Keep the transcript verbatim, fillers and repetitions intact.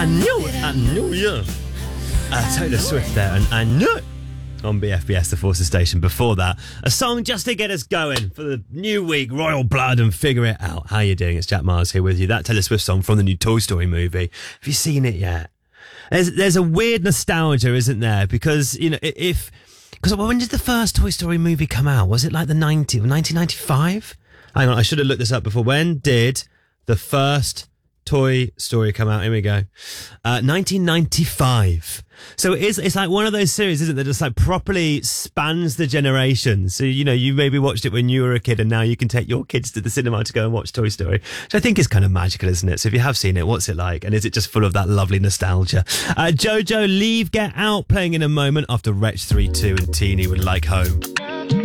I knew it. I knew you. Uh, Taylor Swift there, and I knew it. On B F B S, the Forces Station. Before that, a song just to get us going for the new week, Royal Blood and Figure It Out. How you doing? It's Jack Myers here with you. That Taylor Swift song from the new Toy Story movie. Have you seen it yet? There's there's a weird nostalgia, isn't there? Because, you know, if... Because when did the first Toy Story movie come out? Was it like the nineties, nineteen ninety-five? Hang on, I should have looked this up before. When did the first Toy Story come out? Here we go. Uh, nineteen ninety-five. So it is, it's like one of those series, isn't it, that just like properly spans the generations. So, you know, you maybe watched it when you were a kid and now you can take your kids to the cinema to go and watch Toy Story, which I think is kind of magical, isn't it? So if you have seen it, what's it like? And is it just full of that lovely nostalgia? Uh, Jojo, Leave, Get Out playing in a moment after Wretch three two and Teeny Would Like Home.